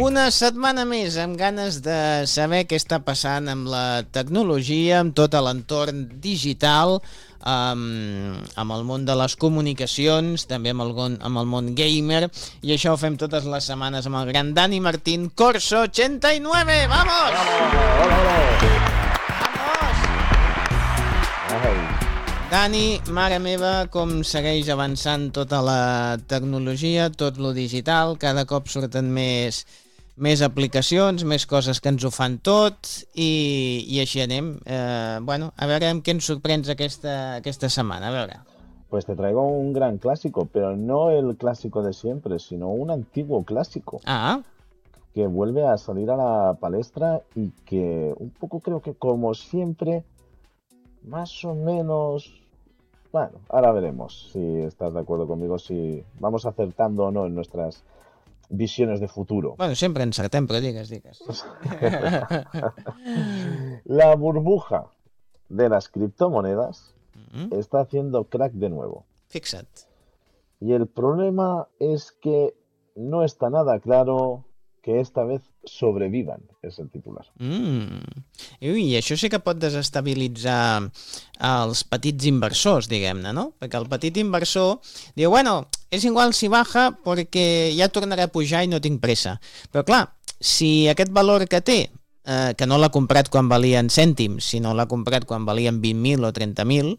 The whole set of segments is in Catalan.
Una setmana més amb ganes de saber què està passant amb la tecnologia, amb tot l'entorn digital, amb el món de les comunicacions, també amb el món gamer, i això ho fem totes les setmanes amb el gran Dani Martín, Corso 89. ¡Vamos! ¡Vamos! Dani, mare meva, com segueix avançant tota la tecnologia, tot lo digital, cada cop surten més aplicacions, més coses que ens ho fan tot, i així anem. A veure amb què ens sorprens aquesta setmana, a veure. Pues te traigo un gran clásico, pero no el clásico de siempre, sino un antiguo clásico. Que vuelve a salir a la palestra y que un poco creo que como siempre, más o menos... Bueno, ahora veremos si estás de acuerdo conmigo, si vamos acertando o no en nuestras visiones de futuro. Bueno, siempre encertem, pero digues. La burbuja de las criptomonedas está haciendo crack de nuevo. Fixa't. Y el problema es que no está nada claro que esta vez sobrevivan, és el titular. I això sí que pot desestabilitzar els petits inversors, diguem-ne, no? Perquè el petit inversor diu, bueno, és igual si baja perquè ja tornarà a pujar i no tinc pressa. Però clar, si aquest valor que té, que no l'ha comprat quan valien cèntims, sinó l'ha comprat quan valien 20.000 o 30.000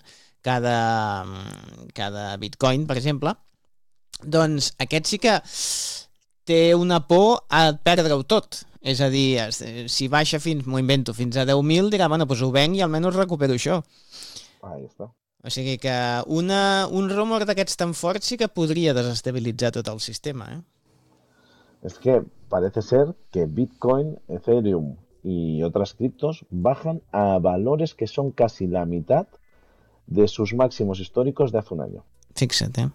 cada bitcoin, per exemple, doncs aquest sí que té una por a perdre-ho tot. És a dir, si baixa m'ho invento, fins a 10.000, dirà, bueno, doncs ho venc i almenys recupero això. Ahí està. O sigui que un rumor d'aquests tan forts sí que podria desestabilitzar tot el sistema, Es que parece ser que Bitcoin, Ethereum y otras criptos bajan a valores que son casi la mitad de sus máximos históricos de hace un año. Fíjate.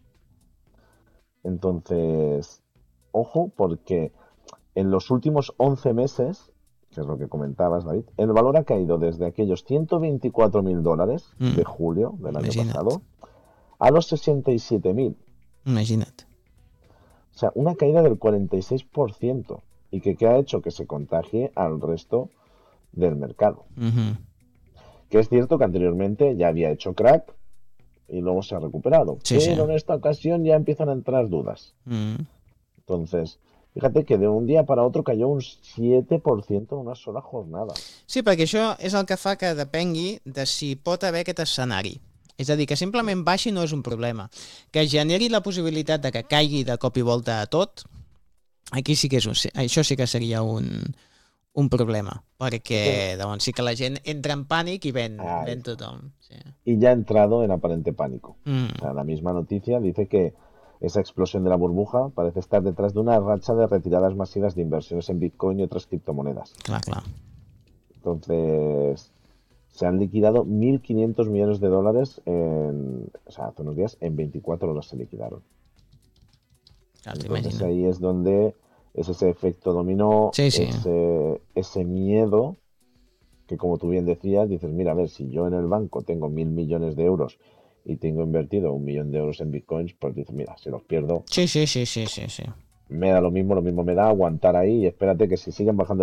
Entonces, ojo, porque en los últimos 11 meses, que es lo que comentabas, David, el valor ha caído desde aquellos $124.000 de julio del año pasado a los 67.000. Imagínate. O sea, una caída del 46%. ¿Y qué ha hecho? Que se contagie al resto del mercado. Que es cierto que anteriormente ya había hecho crack y luego se ha recuperado. Sí, pero en esta ocasión ya empiezan a entrar dudas. Entonces, fíjate que de un dia para otro cayó un 7% en una sola jornada. Sí, perquè això és el que fa que depengui de si pot haver aquest escenari. És a dir, que simplement baixi no és un problema. Que generi la possibilitat de que caigui de cop i volta a tot, aquí sí que això sí que seria un problema, perquè doncs sí que la gent entra en pànic i ven tothom. Sí. Y ya ha entrado en aparente pánico. O sea, la misma noticia dice que esa explosión de la burbuja parece estar detrás de una racha de retiradas masivas de inversiones en Bitcoin y otras criptomonedas. Claro. Entonces, se han liquidado $1.500 millones hace unos días, en 24 horas se liquidaron. Claro, entonces ahí es donde es ese efecto dominó, ese miedo que, como tú bien decías, dices, mira, a ver, si yo en el banco tengo 1.000 millones de euros y tengo invertido 1 millón de euros en bitcoins, pues dices, mira, si los pierdo, sí. me da lo mismo me da aguantar ahí y espérate que si siguen bajando